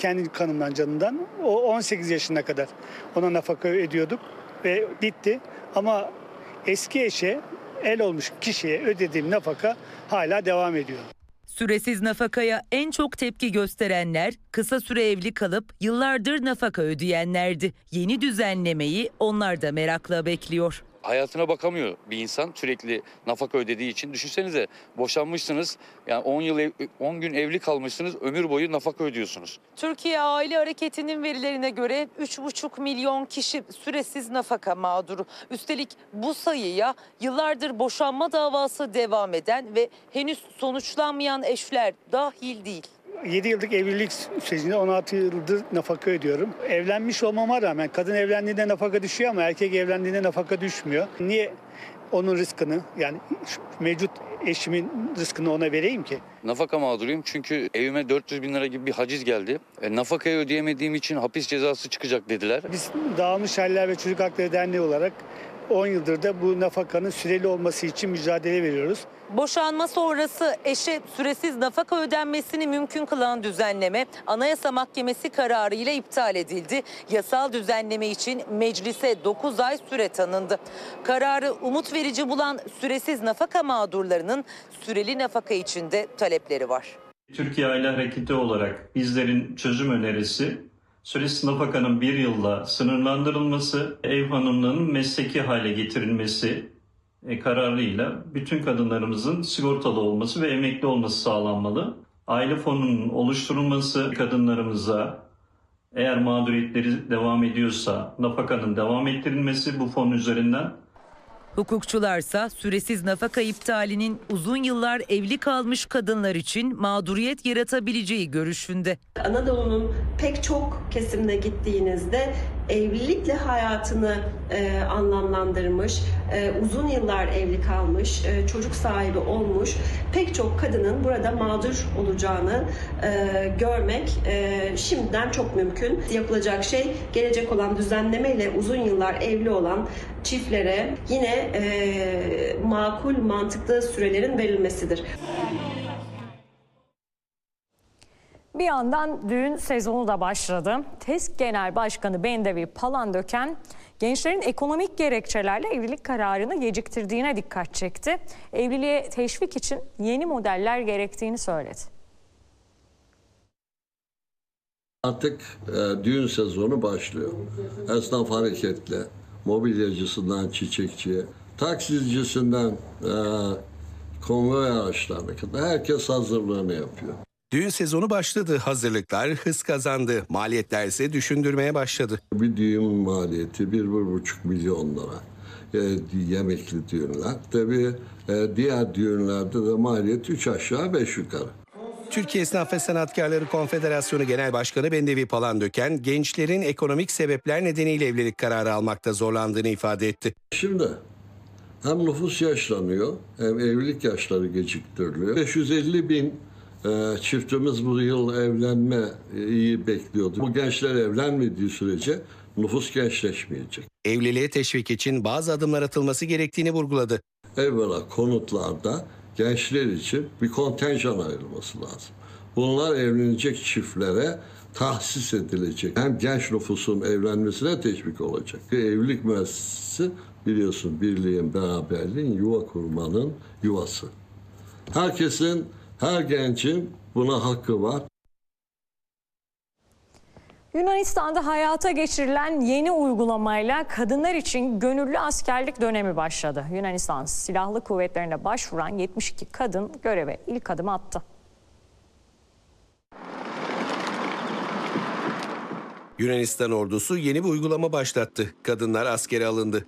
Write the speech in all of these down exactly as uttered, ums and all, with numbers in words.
kendi kanımdan, canımdan. O on sekiz yaşına kadar ona nafaka ödüyorduk ve bitti. Ama eski eşe, el olmuş kişiye ödediğim nafaka hala devam ediyor. Süresiz nafakaya en çok tepki gösterenler kısa süre evli kalıp yıllardır nafaka ödeyenlerdi. Yeni düzenlemeyi onlar da merakla bekliyor. Hayatına bakamıyor bir insan sürekli nafaka ödediği için. Düşünsenize, boşanmışsınız, yani on yıl on gün evli kalmışsınız, ömür boyu nafaka ödüyorsunuz. Türkiye Aile Hareketi'nin verilerine göre üç buçuk milyon kişi süresiz nafaka mağduru. Üstelik bu sayıya yıllardır boşanma davası devam eden ve henüz sonuçlanmayan eşler dahil değil. yedi yıllık evlilik sürecinde on altı yıldır nafaka ödüyorum. Evlenmiş olmama rağmen kadın evlendiğinde nafaka düşüyor ama erkek evlendiğinde nafaka düşmüyor. Niye onun rızkını, yani mevcut eşimin rızkını ona vereyim ki? Nafaka mağduruyum çünkü evime dört yüz bin lira gibi bir haciz geldi. E, nafakayı ödeyemediğim için hapis cezası çıkacak dediler. Biz Dağılmış Aileler ve Çocuk Hakları Derneği olarak on yıldır da bu nafakanın süreli olması için mücadele veriyoruz. Boşanma sonrası eşe süresiz nafaka ödenmesini mümkün kılan düzenleme Anayasa Mahkemesi kararıyla iptal edildi. Yasal düzenleme için meclise dokuz ay süre tanındı. Kararı umut verici bulan süresiz nafaka mağdurlarının süreli nafaka için de talepleri var. Türkiye Aile Hareketi olarak bizlerin çözüm önerisi süresiz nafakanın bir yılla sınırlandırılması, ev hanımlığının mesleki hale getirilmesi kararıyla bütün kadınlarımızın sigortalı olması ve emekli olması sağlanmalı. Aile fonunun oluşturulması, kadınlarımıza eğer mağduriyetleri devam ediyorsa nafakanın devam ettirilmesi bu fon üzerinden. Hukukçularsa süresiz nafaka iptalinin uzun yıllar evli kalmış kadınlar için mağduriyet yaratabileceği görüşünde. Anadolu'nun pek çok kesimine gittiğinizde evlilikle hayatını e, anlamlandırmış, e, uzun yıllar evli kalmış, e, çocuk sahibi olmuş pek çok kadının burada mağdur olacağını e, görmek e, şimdiden çok mümkün. Yapılacak şey gelecek olan düzenlemeyle uzun yıllar evli olan çiftlere yine e, makul, mantıklı sürelerin verilmesidir. Bir yandan düğün sezonu da başladı. TESK Genel Başkanı Bendevi Palandöken, gençlerin ekonomik gerekçelerle evlilik kararını geciktirdiğine dikkat çekti. Evliliğe teşvik için yeni modeller gerektiğini söyledi. Artık e, düğün sezonu başlıyor. Esnaf hareketli, mobilyacısından çiçekçiye, taksicisinden e, konvoy araçlarına kadar herkes hazırlığını yapıyor. Düğün sezonu başladı, hazırlıklar hız kazandı, maliyetler ise düşündürmeye başladı. Bir düğün maliyeti bir, bir buçuk milyon lira. E, yemekli düğünler. Tabii e, diğer düğünlerde de maliyet üç aşağı beş yukarı. Türkiye Esnaf ve Sanatkarları Konfederasyonu Genel Başkanı Bendevi Palandöken, gençlerin ekonomik sebepler nedeniyle evlilik kararı almakta zorlandığını ifade etti. Şimdi hem nüfus yaşlanıyor hem evlilik yaşları geciktiriliyor. beş yüz elli bin e, çiftimiz bu yıl evlenmeyi bekliyordu. Bu gençler evlenmediği sürece nüfus gençleşmeyecek. Evliliğe teşvik için bazı adımlar atılması gerektiğini vurguladı. Evvela konutlarda gençler için bir kontenjan ayrılması lazım. Bunlar evlenecek çiftlere tahsis edilecek. Hem genç nüfusun evlenmesine teşvik olacak. Evlilik müessesesi biliyorsun birliğin, beraberliğin, yuva kurmanın yuvası. Herkesin, her gencin buna hakkı var. Yunanistan'da hayata geçirilen yeni uygulamayla kadınlar için gönüllü askerlik dönemi başladı. Yunanistan Silahlı Kuvvetleri'ne başvuran yetmiş iki kadın göreve ilk adımı attı. Yunanistan ordusu yeni bir uygulama başlattı. Kadınlar askere alındı.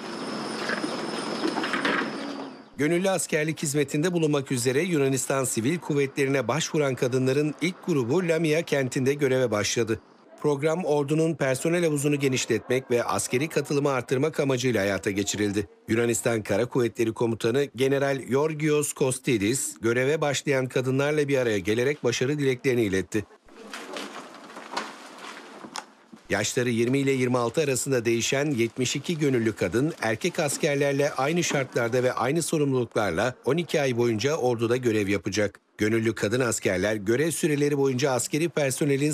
Gönüllü askerlik hizmetinde bulunmak üzere Yunanistan Sivil Kuvvetleri'ne başvuran kadınların ilk grubu Lamia kentinde göreve başladı. Program ordunun personel havuzunu genişletmek ve askeri katılımı artırmak amacıyla hayata geçirildi. Yunanistan Kara Kuvvetleri Komutanı General Georgios Kostidis, göreve başlayan kadınlarla bir araya gelerek başarı dileklerini iletti. Yaşları yirmi ile yirmi altı arasında değişen yetmiş iki gönüllü kadın, erkek askerlerle aynı şartlarda ve aynı sorumluluklarla on iki ay boyunca orduda görev yapacak. Gönüllü kadın askerler görev süreleri boyunca askeri personelin